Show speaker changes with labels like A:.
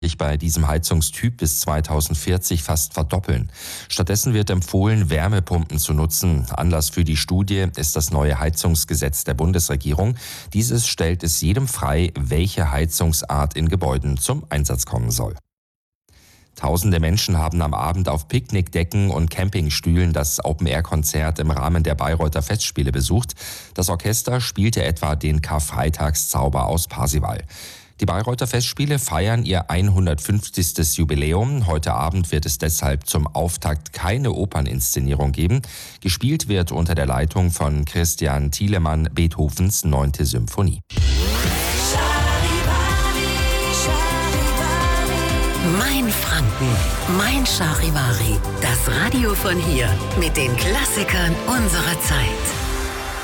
A: sich bei diesem Heizungstyp bis 2040 fast verdoppeln. Stattdessen wird empfohlen, Wärmepumpen zu nutzen. Anlass für die Studie ist das neue Heizungsgesetz der Bundesregierung. Dieses stellt es jedem frei, welche Heizungsart in Gebäuden zum Einsatz kommen soll. Tausende Menschen haben am Abend auf Picknickdecken und Campingstühlen das Open-Air-Konzert im Rahmen der Bayreuther Festspiele besucht. Das Orchester spielte etwa den Karfreitagszauber aus Parsival. Die Bayreuther Festspiele feiern ihr 150. Jubiläum. Heute Abend wird es deshalb zum Auftakt keine Operninszenierung geben. Gespielt wird unter der Leitung von Christian Thielemann Beethovens 9. Symphonie.
B: Mein Franken, mein Charivari. Das Radio von hier mit den Klassikern unserer Zeit.